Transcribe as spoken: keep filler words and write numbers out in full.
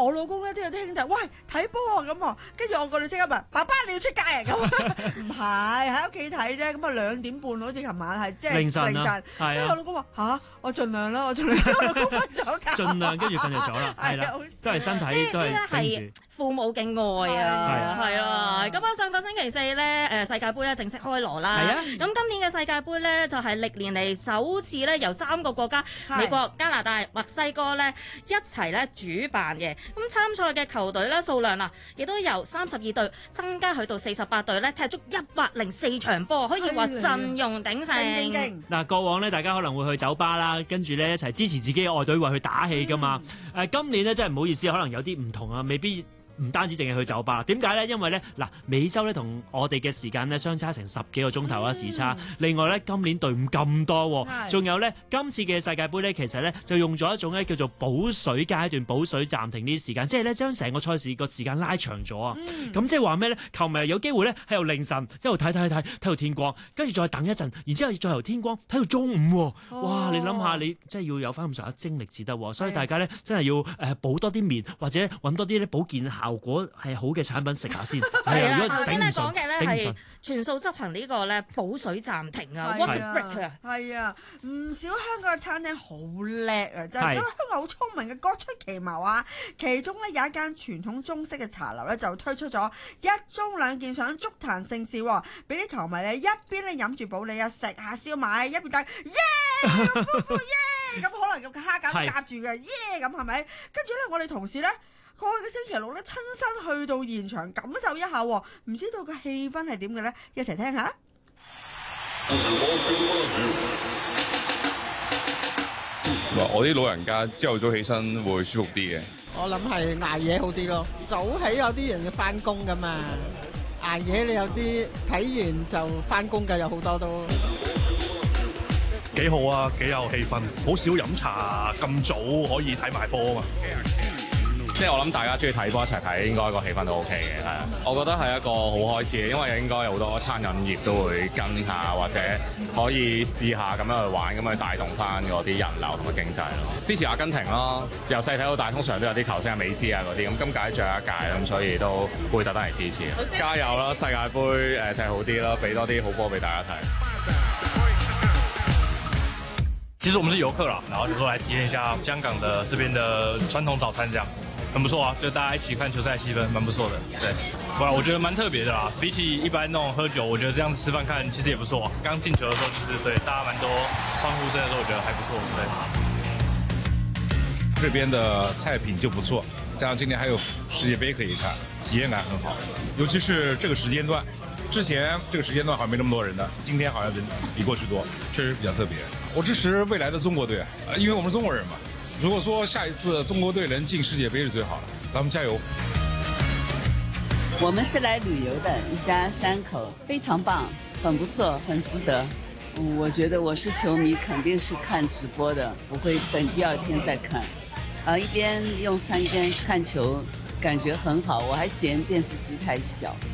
我老公咧都有啲兄弟，喂睇波啊咁喎，跟住我個女即刻問爸爸你要出街啊咁，唔係喺屋企睇啫，咁啊兩點半好似琴晚係即係凌晨凌晨， 係啊， 跟住我老公話吓，我盡量啦，我盡量，我老公瞓咗覺， 盡量跟住瞓着咗啦，係啦，都係身體都係頂住。 父母嘅愛啊，係啦。咁啊，上個星期四咧，誒世界盃咧正式開鑼啦。 係啊。 咁今年嘅世界盃咧，就係歷年嚟首次咧，由三個國家美國、加拿大、墨西哥咧一齊咧主辦嘅。咁參賽嘅球隊咧數量啊，亦都由三十二隊增加去到四十八隊咧，踢足一百零四場波，可以話陣容鼎盛。 嗱，過往咧大家可能會去酒吧啦，跟住咧一齊支持自己嘅愛隊為佢打氣噶嘛。誒，今年咧真係唔好意思，可能有啲唔同啊，未必。唔單止淨係去酒吧，點解呢？因為呢，嗱，美洲呢同我哋嘅時間呢相差成十幾個鐘頭啊時差。另外呢，今年隊伍咁多，仲有呢，今次嘅世界盃呢，其實呢就用咗一種呢叫做補水階段、補水暫停呢啲時間，即係呢將成個賽事個時間拉長咗啊！咁、嗯、即係話咩呢？球迷有機會呢喺度凌晨一路睇睇睇睇到天光，跟住再等一陣，然之後再由天光睇到中午喎！哦、哇！你諗下，你真係要有翻咁上下精力至得，所以大家呢，真係要誒補多啲麵，或者揾多啲咧保健效果係好嘅產品食下先。 係啊，頭先咧講嘅咧係全數執行呢個咧補水暫停啊 ，water break 啊。 係啊，唔少香港嘅餐廳好叻啊，就係因為香港好聰明嘅各出奇謀啊。其中咧有一間傳統中式嘅茶樓咧就推出咗一盅兩件上足壇盛事喎，俾啲球迷咧一邊咧飲住保利啊食下燒賣，一邊等耶夫婦耶咁可能個蝦餃夾住嘅耶咁係咪？跟住咧我哋同事咧。過去嘅星期六咧，親身去到現場感受一下，唔知道個氣氛係點嘅咧？一齊聽下。 我啲老人家朝頭早起身會舒服啲嘅。 我諗係捱夜好啲咯。早起有啲人要翻工噶嘛，捱夜你有啲睇完就翻工嘅，有好多都幾好啊，幾有氣氛。好少飲茶咁早可以睇埋波啊嘛。 即係我諗大家中意睇波一齊睇，應該個氣氛都 OK 嘅，係啊。我覺得係一個好開始嘅，因為應該有好多餐飲業都會跟下，或者可以試下咁樣去玩，咁去帶動翻嗰啲人流同埋經濟咯。支持阿根廷咯，由細睇到大，通常都有啲球星啊、美斯啊嗰啲，咁今屆最後一屆咁，所以都會特登嚟支持。加油啦！世界盃誒踢好啲啦，俾多啲好波俾大家睇。 其實我們是遊客啦，然後就說來體驗一下香港的這邊的傳統早餐，這樣。很不錯啊，就大家一起看球賽氣氛，蠻不錯的。對，哇，我覺得蠻特別的啦。比起一般那種喝酒，我覺得這樣子吃飯看其實也不錯。剛進球的時候，就是對大家蠻多歡呼聲的時候，我覺得還不錯。 對，這邊的菜品就不錯，加上今天還有世界盃可以看，體驗感很好。尤其是這個時間段，之前這個時間段好像沒那麼多人的，今天好像人比過去多，確實比較特別。我支持未來的中國隊，因為我們是中國人嘛。如果說下一次中國隊能進世界盃是最好的，咱們加油！ 我們是來旅遊的，一家三口，非常棒，很不錯，很值得。我覺得我是球迷，肯定是看直播的，不會等第二天再看。啊，一邊用餐一邊看球，感覺很好。我還嫌電視機太小。